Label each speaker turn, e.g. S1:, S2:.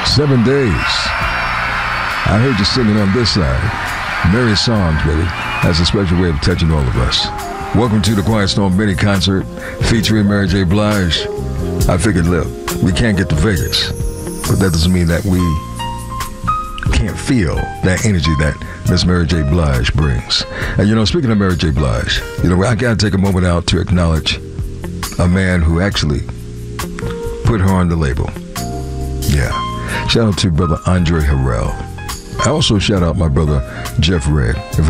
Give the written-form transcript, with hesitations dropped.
S1: 7 days. I heard you singing on this side. Merry songs, baby. That's a special way of touching all of us. Welcome to the Quiet Storm mini concert featuring Mary J. Blige. I figured, look, we can't get to Vegas, but that doesn't mean that we can't feel that energy that Miss Mary J. Blige brings. And speaking of Mary J. Blige, I gotta take a moment out to acknowledge a man who actually put her on the label. Yeah. Shout out to brother Andre Harrell. I also shout out my brother Jeff Red.